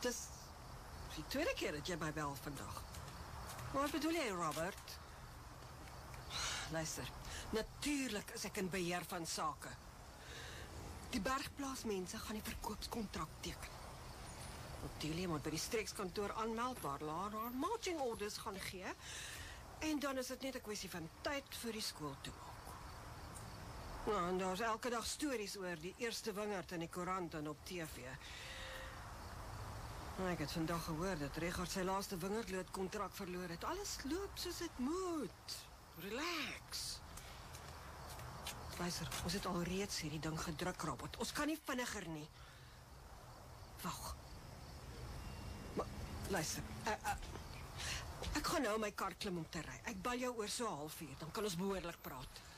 Dis die tweede keer dat jy my bel vandag. Wat bedoel jy, Robert? Luister, natuurlijk is ek in beheer van sake. Die bergplaasmense gaan die verkoopskontrak teken. Otelia moet by die streekskantoor aanmeld waar haar marching orders gaan gee. En dan is dit net 'n kwessie van tyd vir die skool toe maak. Nou, en daar's elke dag stories oor die eerste wingerd in die koerant en op TV. Ek het vandag gehoor dat Richard sy laaste wingerdloodkontrak verloor het. Alles loop soos dit moet. Relax. Luister, ons het al reeds hierdie ding gedruk, Robert. Ons kan nie vinniger nie. Wag. Maar, luister, ek gaan nou my kar klim om te ry. Ek bel jou oor so 1/2 uur, dan kan ons behoorlik praat.